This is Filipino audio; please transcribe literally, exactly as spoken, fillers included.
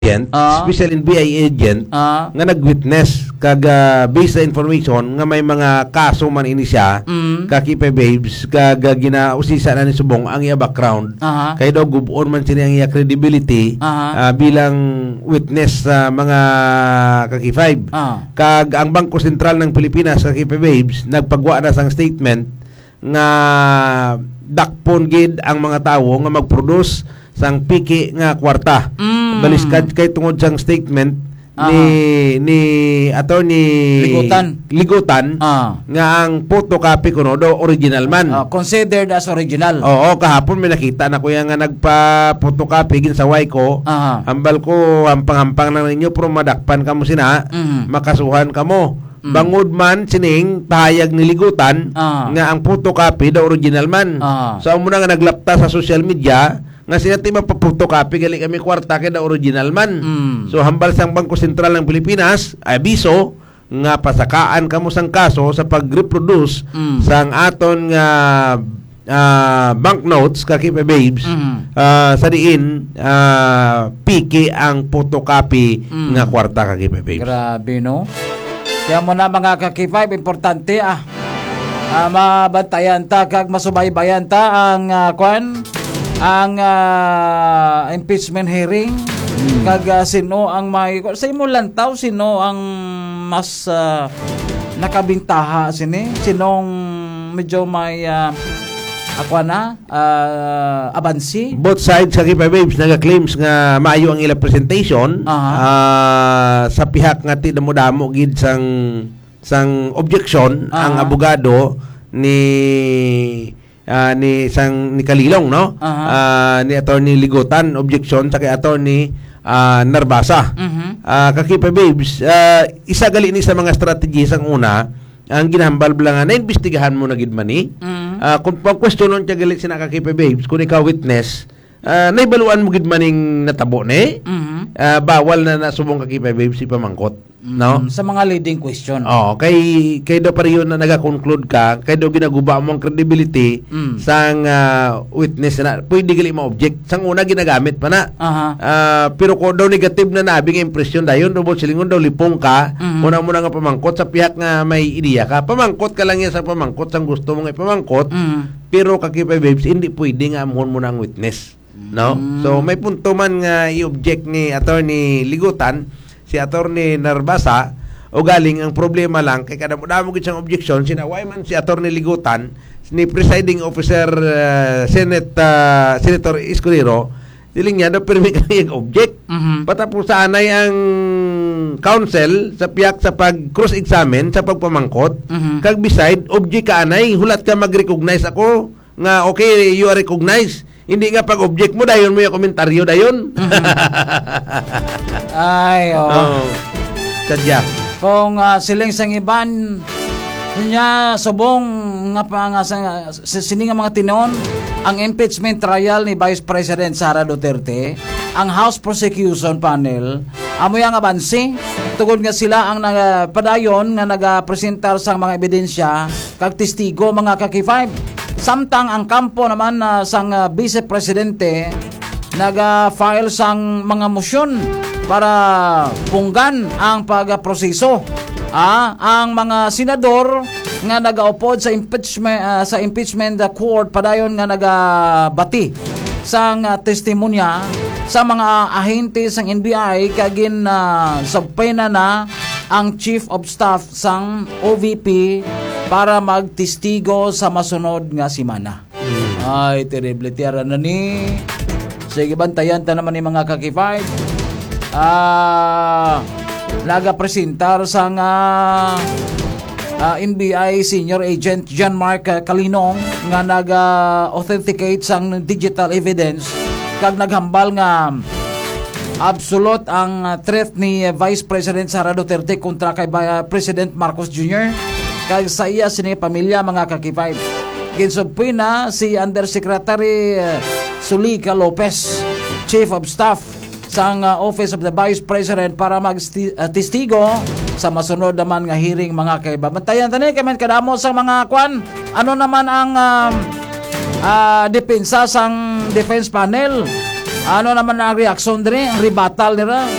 agent, Ah. special N B I agent Ah. nga nag-witness kag uh, based sa information nga may mga kaso man ini siya Mm. kakipe babes kag uh, ginausisa na ni subong ang iya background Aha. kay daw gubon man sini ang iya credibility Aha. uh, bilang witness sa mga kaki five. Ah. Kag ang Bangko Sentral ng Pilipinas kakipe babes nagpagwa na sang statement nga dakpon gid ang mga tawo nga mag-produce sang piki nga kwarta. Mm. Baliskad kay tungod sang statement Aha. ni ni attorney Ligutan. Ligutan Ah. nga ang photocopy kuno do original man. Ah, considered as original. Oo, kahapon may nakita na kuya nga nagpa-photocopy gin sa Waiko. Aha. Hambal ko hampang-hampang na ninyo pero madakpan kamo sina, Mhm. makasuhan kamo. Mm. Bangod man sining pahayag ni Ligutan Ah. nga ang photocopy do original man. Ah. So amo na nga naglapta sa social media nga sila ti magpa-photocopy gali kami kwarta kay da original man. Mm. So hambal sang Bangko Sentral ng Pilipinas, abiso nga pasakaan kamo sang kaso sa pag-reproduce Mm. sang aton nga uh, banknotes kakipe babes. Mhm. Ah, sa diin uh, piki ang photocopy Mm. nga kwarta kakipe babes. Grabe, no? Kaya mo na mga kaki-five, importante ah. Ah, mabantayan ta kag masubaybayan ta ang ah, kwan ang ah, impeachment hearing kag ah, sino ang may sa imo lantaw sino ang mas ah, nakabintaha sini sinong medyo may uh, ako na uh, abansi. Both sides sa Kipa Babes naga-claims nga maayo ang ila presentation Aha. ah, sa pihak nga ti damo-damo gid sang sang objection Aha. ang abogado ni ah, ni sang ni Kalilong no Aha. Ah, ni attorney Ligutan objection sa kay attorney ah, Narbasa. Mhm. Ah, kakipa babes, ah, isa gali ni sa mga strategy sang una ang ginahambal bala nga na imbestigahan mo na gid man ni. Mhm. Ah, kung pag-questionon tiya gali sina kakipa babes kung ikaw witness, ah, naibaluan mo gid maning natabo ni. Mhm. Ah, bawal na nasubong kakipa babes si pamangkot, no? Mm, sa mga leading question. Oh, kay kay do pariyon na naga-conclude ka, kay do ginaguba mo ang credibility Mm. sang ah, witness na pwede gali ma-object. Sang una ginagamit pa na. Aha. Ah, pero kung daw negative na nabi nga impresyon dayon do silingon daw lipong ka, Mhm. una mo na nga pamangkot sa pihak nga may ideya ka. Pamangkot ka lang yan sa pamangkot sang gusto mo nga pamangkot. Mhm. Pero kakipay babes, hindi pwede nga amon mo na ang witness. No? So may punto man nga i-object ni attorney Ligutan, si attorney Narbasa, o galing ang problema lang kay kada mo damo gid siyang objection sinaway man si attorney Ligutan ni presiding officer uh, Senate uh, Senator Escudero diling niya daw permi kay object. Mhm. Patapos anay ang counsel sa piyak sa pag cross examine sa pagpamangkot Mhm. kag beside object ka anay hulat ka mag-recognize ako nga okay you are recognized hindi nga pag object mo dayon mo yung komentaryo dayon. Ay, oh. Oh. Sadya. Kung uh, siling sang iban niya subong nga pa nga sa sini nga mga tinon ang impeachment trial ni Vice President Sara Duterte, ang House Prosecution Panel amoy ang abansi tugod nga sila ang nagapadayon nga nagapresentar sang mga ebidensya kag testigo mga kaki five. Samtang ang kampo naman na uh, sang uh, Vice Presidente naga-file sang mga motion para punggan ang pagproseso. Ah, ang mga senador nga nagaupod sa impeachment uh, sa impeachment court padayon nga nagabati sang uh, testimonya sa mga ahente sang N B I kagin uh, subpoena na ang Chief of Staff sang O V P para magtestigo sa masunod nga simana. Ay, terrible tiara na ni. Sige, bantayan ta naman ni mga kakifay. Ah, naga-presentar sa nga ah, N B I Senior Agent John Mark Kalinong nga naga-authenticate sang digital evidence kag naghambal nga absolute ang uh, threat ni uh, Vice President Sara Duterte kontra kay uh, President Marcos Junior kag sa iya sini pamilya mga kakifay. Ginsubpoena si Undersecretary uh, Sulica Lopez, Chief of Staff sang uh, Office of the Vice President para mag-testigo uh, sa masunod naman nga hearing mga kaiba. Bantayan tani kay man kadamo sa mga kwan. Ano naman ang um, uh, depensa sang defense panel Ano naman ang reaksyon dire, ang rebuttal nila?